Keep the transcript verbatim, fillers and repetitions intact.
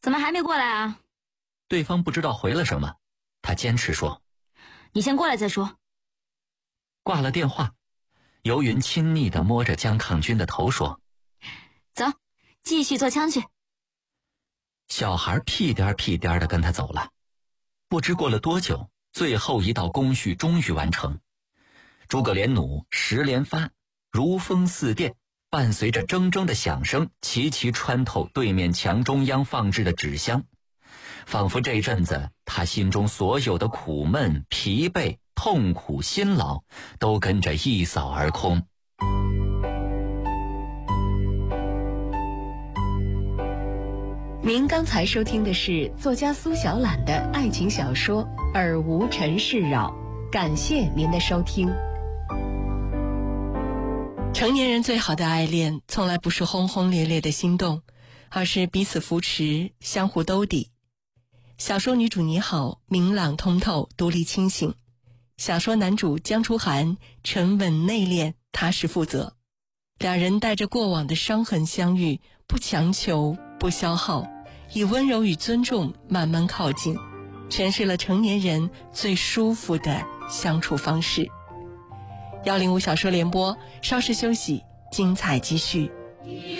怎么还没过来啊？ 对方不知道回了什么，他坚持说： 你先过来再说。 挂了电话，游云亲昵地摸着江抗军的头说： 走，继续做枪去。 小孩屁颠屁颠地跟他走了。不知过了多久，最后一道工序终于完成。诸葛连弩十连发，如风似电，伴随着铮铮的响声，齐齐穿透对面墙中央放置的纸箱，仿佛这阵子他心中所有的苦闷、疲惫、痛苦、辛劳都跟着一扫而空。 您刚才收听的是作家苏小懒的爱情小说《尔无尘世扰》，感谢您的收听。成年人最好的爱恋，从来不是轰轰烈烈的心动，而是彼此扶持，相互兜底。小说女主你好，明朗通透，独立清醒；小说男主江初涵，沉稳内敛，踏实负责。两人带着过往的伤痕相遇，不强求，不消耗，以温柔与尊重慢慢靠近，诠释了成年人最舒服的相处方式。幺零五小说联播，稍事休息，精彩继续。